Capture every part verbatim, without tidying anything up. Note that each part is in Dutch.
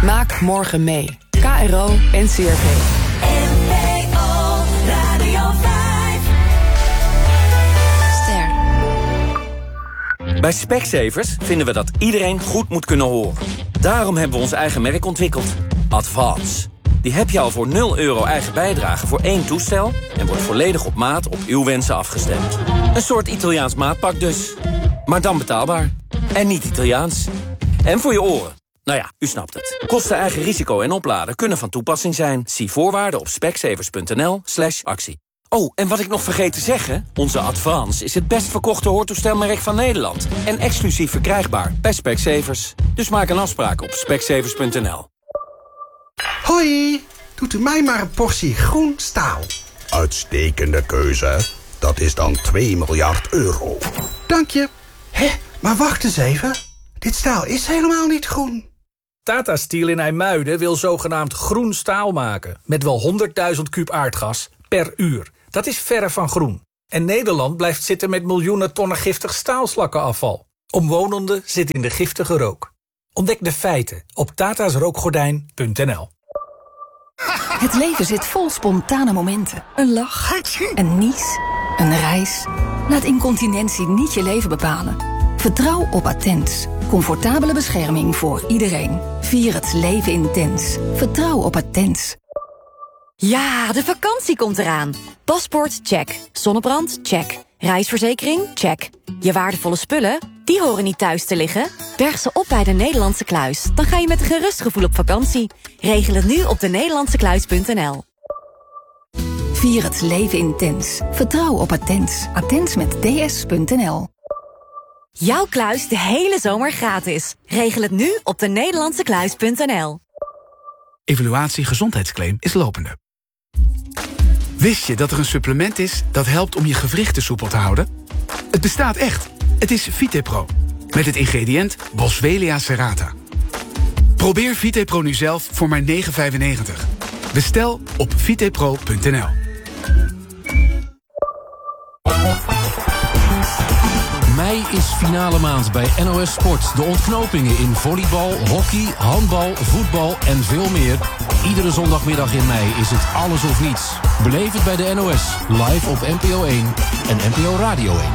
Maak morgen mee. K R O en C R V. N P O Radio vijf. Ster. Bij Specsavers vinden we dat iedereen goed moet kunnen horen. Daarom hebben we ons eigen merk ontwikkeld. Advance. Die heb je al voor nul euro eigen bijdrage voor één toestel... en wordt volledig op maat op uw wensen afgestemd. Een soort Italiaans maatpak dus. Maar dan betaalbaar. En niet Italiaans. En voor je oren. Nou ja, u snapt het. Kosten, eigen risico en opladen kunnen van toepassing zijn. Zie voorwaarden op specsavers.nl slash actie. Oh, en wat ik nog vergeet te zeggen... onze Advance is het best verkochte hoortoestelmerk van Nederland. En exclusief verkrijgbaar bij Specsavers. Dus maak een afspraak op specsavers punt n l. Hoi, doet u mij maar een portie groen staal. Uitstekende keuze. Dat is dan twee miljard euro. Dank je. Hé, maar wacht eens even. Dit staal is helemaal niet groen. Tata Steel in IJmuiden wil zogenaamd groen staal maken. Met wel honderdduizend kuub aardgas per uur. Dat is verre van groen. En Nederland blijft zitten met miljoenen tonnen giftig staalslakkenafval. Omwonenden zitten in de giftige rook. Ontdek de feiten op tatasrookgordijn punt n l. Het leven zit vol spontane momenten. Een lach, een nies, een reis. Laat incontinentie niet je leven bepalen. Vertrouw op Attens. Comfortabele bescherming voor iedereen. Vier het leven intens. Vertrouw op Attens. Ja, de vakantie komt eraan. Paspoort, check. Zonnebrand, check. Reisverzekering, check. Je waardevolle spullen, die horen niet thuis te liggen. Berg ze op bij de Nederlandse Kluis. Dan ga je met een gerust gevoel op vakantie. Regel het nu op de nederlandse kluis punt n l. Vier het leven intens. Vertrouw op Attens. Attens met d s punt n l. Jouw kluis de hele zomer gratis. Regel het nu op de nederlandse kluis punt n l. Evaluatie gezondheidsclaim is lopende. Wist je dat er een supplement is dat helpt om je gewrichten soepel te houden? Het bestaat echt. Het is Vitepro. Met het ingrediënt Boswellia serrata. Probeer Vitepro nu zelf voor maar negen vijfennegentig. Bestel op vitepro punt n l. Mei is finale maand bij N O S Sport. De ontknopingen in volleybal, hockey, handbal, voetbal en veel meer. Iedere zondagmiddag in mei is het alles of niets. Beleef het bij de N O S, live op N P O één en N P O Radio één.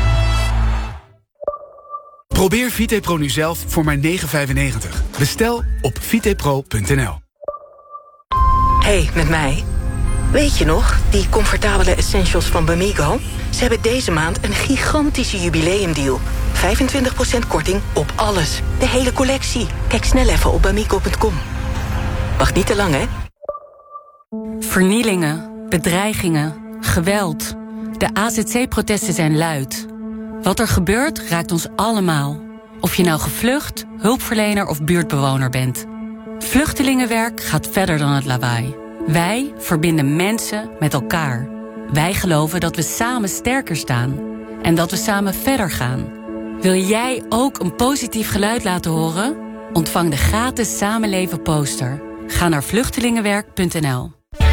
Probeer Vitepro nu zelf voor maar negen vijfennegentig. Bestel op vitepro punt n l. Hey, met mij. Weet je nog, die comfortabele essentials van Bamigo? Ze hebben deze maand een gigantische jubileumdeal. vijfentwintig procent korting op alles. De hele collectie. Kijk snel even op bamigo punt com. Wacht niet te lang, hè? Vernielingen, bedreigingen, geweld. De A Z C-protesten zijn luid. Wat er gebeurt, raakt ons allemaal. Of je nou gevlucht, hulpverlener of buurtbewoner bent. Vluchtelingenwerk gaat verder dan het lawaai. Wij verbinden mensen met elkaar. Wij geloven dat we samen sterker staan. En dat we samen verder gaan. Wil jij ook een positief geluid laten horen? Ontvang de gratis Samenleven poster. Ga naar vluchtelingenwerk punt n l.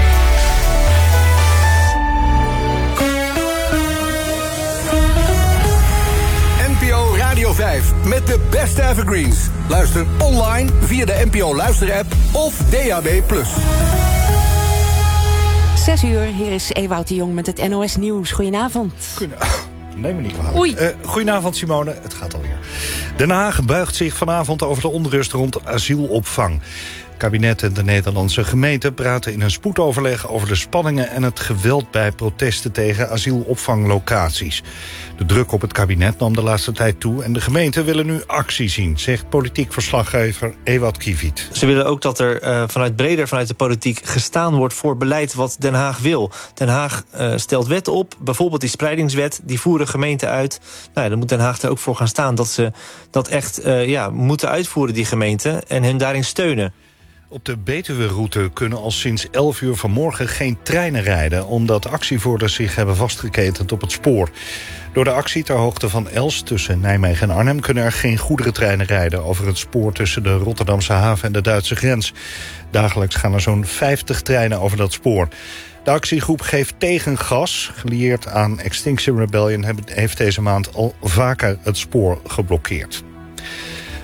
N P O Radio vijf met de beste evergreens. Luister online via de N P O Luister-app of D A B plus. Zes uur, hier is Ewout de Jong met het N O S Nieuws. Goedenavond. Goedenavond. Neem me niet kwalijk. Oei. Uh, goedenavond, Simone. Het gaat alweer. Den Haag buigt zich vanavond over de onrust rond asielopvang. Het kabinet en de Nederlandse gemeente praten in een spoedoverleg over de spanningen en het geweld bij protesten tegen asielopvanglocaties. De druk op het kabinet nam de laatste tijd toe en de gemeenten willen nu actie zien, zegt politiek verslaggever Ewout Kiviet. Ze willen ook dat er uh, vanuit breder vanuit de politiek gestaan wordt voor beleid wat Den Haag wil. Den Haag uh, stelt wetten op, bijvoorbeeld die spreidingswet, die voeren gemeenten uit. Nou ja, dan moet Den Haag er ook voor gaan staan dat ze dat echt uh, ja, moeten uitvoeren, die gemeenten, en hen daarin steunen. Op de Betuwe-route kunnen al sinds elf uur vanmorgen geen treinen rijden, omdat actievoerders zich hebben vastgeketend op het spoor. Door de actie ter hoogte van Elst tussen Nijmegen en Arnhem kunnen er geen goederentreinen rijden over het spoor tussen de Rotterdamse haven en de Duitse grens. Dagelijks gaan er zo'n vijftig treinen over dat spoor. De actiegroep Geeft Tegengas, gelieerd aan Extinction Rebellion, heeft deze maand al vaker het spoor geblokkeerd.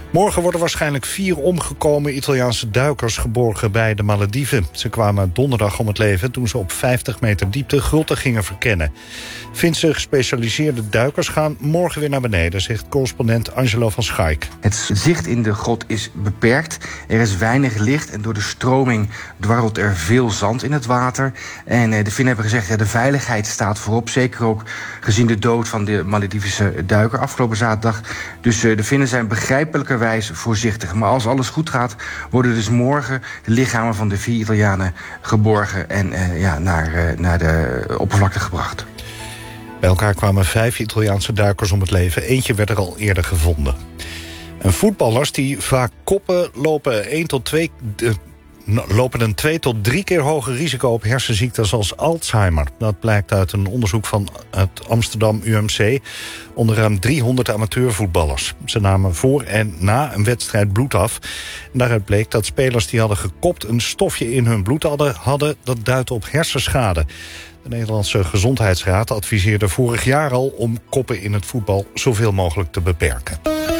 Morgen worden waarschijnlijk vier omgekomen Italiaanse duikers geborgen bij de Malediven. Ze kwamen donderdag om het leven toen ze op vijftig meter diepte grotten gingen verkennen. Finse gespecialiseerde duikers gaan morgen weer naar beneden, zegt correspondent Angelo van Schaik. Het zicht in de grot is beperkt. Er is weinig licht en door de stroming dwarrelt er veel zand in het water. En de Finnen hebben gezegd, ja, de veiligheid staat voorop. Zeker ook gezien de dood van de Maledivische duiker afgelopen zaterdag. Dus de Finnen zijn begrijpelijkerwijs voorzichtig. Maar als alles goed gaat, worden dus morgen de lichamen van de vier Italianen geborgen en uh, ja, naar, uh, naar de oppervlakte gebracht. Bij elkaar kwamen vijf Italiaanse duikers om het leven. Eentje werd er al eerder gevonden. En voetballers die vaak koppen lopen één tot twee... Uh, lopen een twee tot drie keer hoger risico op hersenziektes als Alzheimer. Dat blijkt uit een onderzoek van het Amsterdam U M C onder ruim driehonderd amateurvoetballers. Ze namen voor en na een wedstrijd bloed af. En daaruit bleek dat spelers die hadden gekopt een stofje in hun bloed hadden, hadden dat duidt op hersenschade. De Nederlandse Gezondheidsraad adviseerde vorig jaar al om koppen in het voetbal zoveel mogelijk te beperken.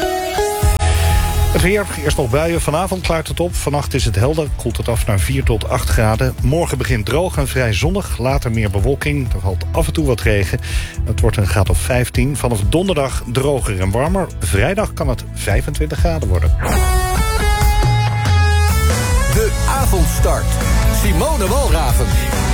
Het weer, eerst nog buien. Vanavond klaart het op. Vannacht is het helder, koelt het af naar vier tot acht graden. Morgen begint droog en vrij zonnig. Later meer bewolking. Er valt af en toe wat regen. Het wordt een graad of vijftien. Vanaf donderdag droger en warmer. Vrijdag kan het vijfentwintig graden worden. De avondstart. Simone Walraven.